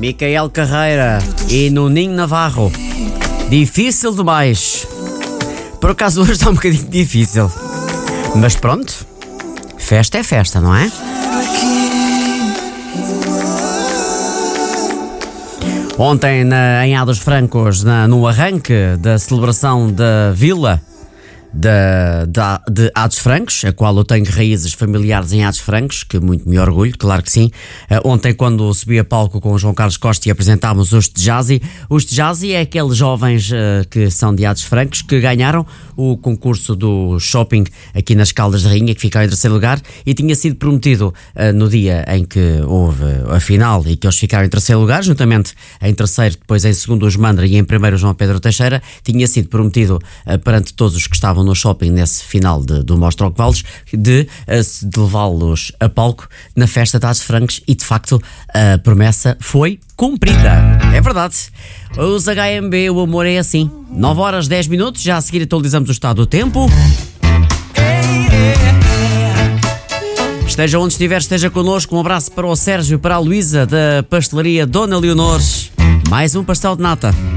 Micael Carreira e Nuninho Navarro. Difícil demais. Por acaso hoje está um bocadinho difícil. Mas pronto, festa é festa, não é? Ontem em A dos Francos, no arranque da celebração da Vila de A dos Francos, a qual eu tenho raízes familiares em A dos Francos, que muito me orgulho, claro que sim. Ontem, quando subi a palco com o João Carlos Costa e apresentámos os Tejazi. Os Tejazi é aqueles jovens que são de A dos Francos, que ganharam o concurso do shopping aqui nas Caldas de Rainha, que ficaram em terceiro lugar, e tinha sido prometido no dia em que houve a final e que eles ficaram em terceiro lugar, juntamente em terceiro, depois em segundo os Mandra e em primeiro o João Pedro Teixeira, tinha sido prometido perante todos os que estavam no shopping nesse final do Mostra Ocovalos de levá-los a palco na festa de A dos Francos, e de facto a promessa foi cumprida. É verdade. Os HMB, o amor é assim. 9 horas 10 minutos, já a seguir atualizamos o estado do tempo. Esteja onde estiver, esteja connosco. Um abraço para o Sérgio, para a Luísa da pastelaria Dona Leonor. Mais um pastel de nata.